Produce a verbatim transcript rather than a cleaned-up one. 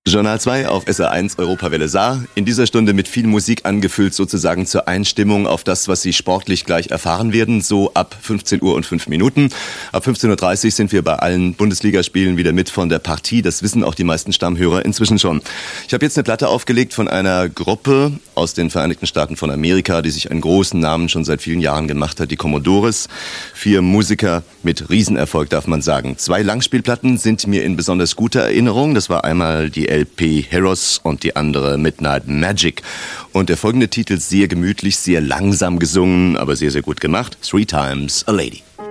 Journal zwei auf S R eins Europawelle Saar. In dieser Stunde mit viel Musik angefüllt, sozusagen zur Einstimmung auf das, was Sie sportlich gleich erfahren werden, so ab fünfzehn Uhr und fünf Minuten. Ab fünfzehn Uhr dreißig sind wir bei allen Bundesligaspielen wieder mit von der Partie. Das wissen auch die meisten Stammhörer inzwischen schon. Ich habe jetzt eine Platte aufgelegt von einer Gruppe aus den Vereinigten Staaten von Amerika, die sich einen großen Namen schon seit vielen Jahren gemacht hat, die Commodores. Vier Musiker mit Riesenerfolg, darf man sagen. Zwei Langspielplatten sind mir in besonders guter Erinnerung. Das war einmal die L P Heroes und die andere Midnight Magic. Und der folgende Titel sehr gemütlich, sehr langsam gesungen, aber sehr, sehr gut gemacht. Three Times a Lady.